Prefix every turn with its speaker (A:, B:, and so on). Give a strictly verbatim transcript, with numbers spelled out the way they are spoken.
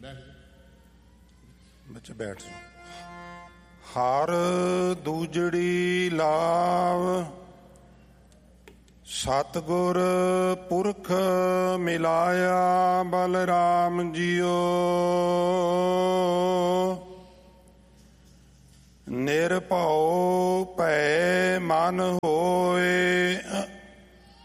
A: ਬੱਚੇ ਬੈਠ ਜਾਓ। ਹਰ ਦੂਜੜੀ ਲਾਵ ਸਤਿਗੁਰ ਪੁਰਖ ਮਿਲਾਇਆ ਬਲਰਾਮ ਜੀਓ। ਨਿਰਭਉ ਭੈ ਮਨ ਹੋਏ